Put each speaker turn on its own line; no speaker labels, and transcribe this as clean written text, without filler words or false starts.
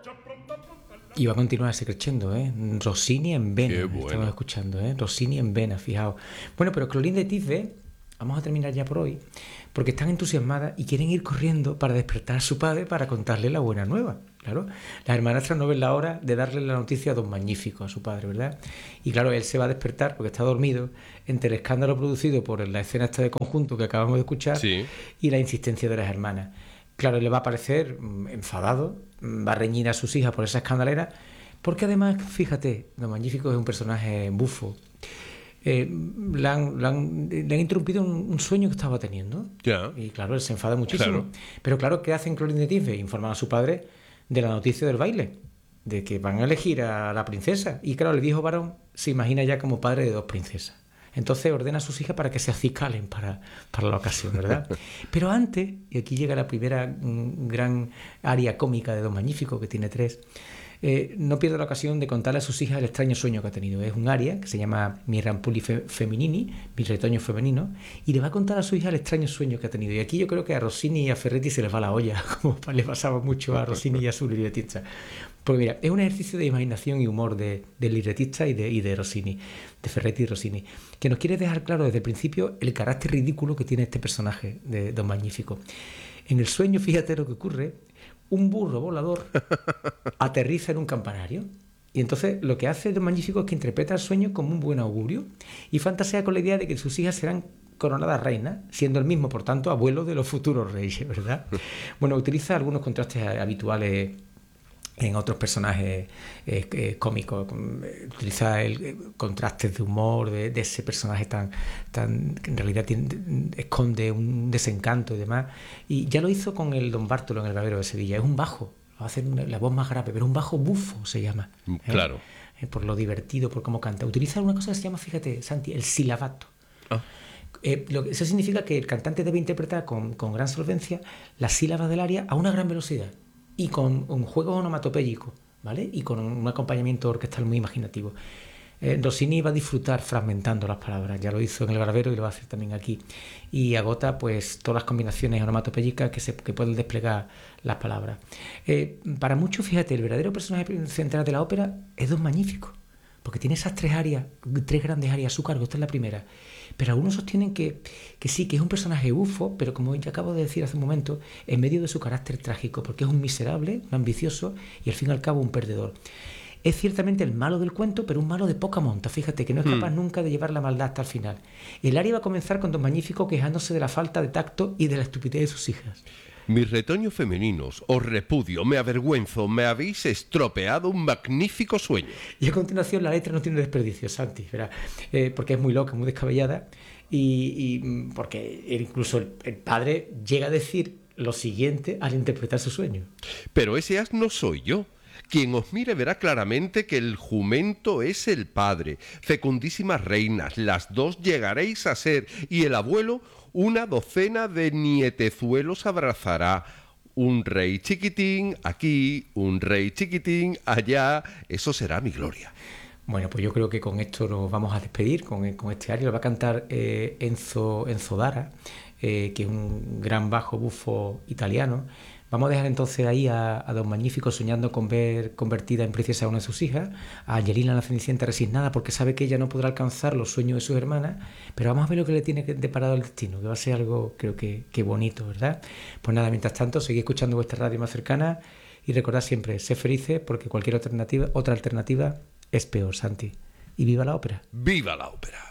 Y va a continuar ese crescendo, ¿eh? Rossini en vena,
Qué bueno.
estamos escuchando, ¿eh? Rossini en vena, fijaos. Bueno, pero Clotilde y Tisbe, vamos a terminar ya por hoy, porque están entusiasmadas y quieren ir corriendo para despertar a su padre para contarle la buena nueva. Claro, las hermanastras no ven la hora de darle la noticia a Don Magnífico, a su padre, ¿verdad? Y claro, él se va a despertar porque está dormido entre el escándalo producido por la escena esta de conjunto que acabamos de escuchar
Sí.
y la insistencia de las hermanas. Claro, le va a parecer enfadado, va a reñir a sus hijas por esa escandalera, porque además, fíjate, Don Magnífico es un personaje bufo. Le han interrumpido un sueño que estaba teniendo.
Ya.
Y claro, él se enfada muchísimo.
Claro.
Pero claro, ¿qué hacen Clotilde y Tisbe? Informan a su padre de la noticia del baile, de que van a elegir a la princesa. Y claro, el viejo varón se imagina ya como padre de dos princesas. Entonces ordena a sus hijas para que se acicalen para la ocasión, ¿verdad? Pero antes, y aquí llega la primera gran área cómica de Don Magnífico, que tiene tres, no pierde la ocasión de contarle a sus hijas el extraño sueño que ha tenido. Es un aria que se llama Mi Rampuli Feminini, Mi Retoño Femenino, y le va a contar a su hija el extraño sueño que ha tenido. Y aquí yo creo que a Rossini y a Ferretti se les va la olla, como le pasaba mucho a Rossini y a su libretista. Pues mira, es un ejercicio de imaginación y humor del libretista y de Rossini, de Ferretti y Rossini, que nos quiere dejar claro desde el principio el carácter ridículo que tiene este personaje de Don Magnífico. En el sueño, fíjate lo que ocurre, un burro volador aterriza en un campanario. Y entonces lo que hace Don Magnífico es que interpreta el sueño como un buen augurio y fantasea con la idea de que sus hijas serán coronadas reinas, siendo el mismo, por tanto, abuelo de los futuros reyes, ¿verdad? Bueno, utiliza algunos contrastes habituales en otros personajes cómicos. Utiliza contrastes de humor de ese personaje tan que en realidad esconde un desencanto y demás. Y ya lo hizo con el Don Bártolo en El Barbero de Sevilla. Es un bajo, va a hacer la voz más grave, pero un bajo bufo se llama.
Claro.
Por lo divertido, por cómo canta. Utiliza una cosa que se llama, fíjate, Santi, el silabato.
Ah.
Eso significa que el cantante debe interpretar con gran solvencia las sílabas del aria a una gran velocidad y con un juego onomatopéyico, ¿vale? Y con un acompañamiento orquestal muy imaginativo. Rossini va a disfrutar fragmentando las palabras, ya lo hizo en El Barbero y lo va a hacer también aquí, y agota pues todas las combinaciones onomatopéyicas que pueden desplegar las palabras. Para muchos, fíjate, el verdadero personaje central de la ópera es Don Magnífico, porque tiene esas tres grandes áreas a su cargo. Esta es la primera. Pero algunos sostienen que sí, que es un personaje bufo, pero como ya acabo de decir hace un momento, en medio de su carácter trágico, porque es un miserable, un ambicioso y al fin y al cabo un perdedor. Es ciertamente el malo del cuento, pero un malo de poca monta, fíjate, que no es capaz nunca de llevar la maldad hasta el final. El aria va a comenzar con Don Magnífico quejándose de la falta de tacto y de la estupidez de sus hijas.
Mis retoños femeninos, os repudio, me avergüenzo, me habéis estropeado un magnífico sueño.
Y a continuación la letra no tiene desperdicio, Santi, ¿verdad? Porque es muy loca, muy descabellada, y porque incluso el padre llega a decir lo siguiente al interpretar su sueño.
Pero ese asno soy yo. Quien os mire verá claramente que el jumento es el padre. Fecundísimas reinas, las dos llegaréis a ser, y el abuelo una docena de nietezuelos abrazará. Un rey chiquitín aquí, un rey chiquitín allá, eso será mi gloria.
Bueno, pues yo creo que con esto nos vamos a despedir, con este aria. Lo va a cantar Enzo Dara, que es un gran bajo bufo italiano. Vamos a dejar entonces ahí a Don Magnífico soñando con ver convertida en princesa a una de sus hijas, a Angelina la Cenicienta resignada porque sabe que ella no podrá alcanzar los sueños de sus hermanas, pero vamos a ver lo que le tiene deparado el destino, que va a ser algo, creo que bonito, ¿verdad? Pues nada, mientras tanto, seguid escuchando vuestra radio más cercana y recordad siempre, sed felices porque cualquier otra alternativa es peor, Santi. Y viva la ópera.
¡Viva la ópera!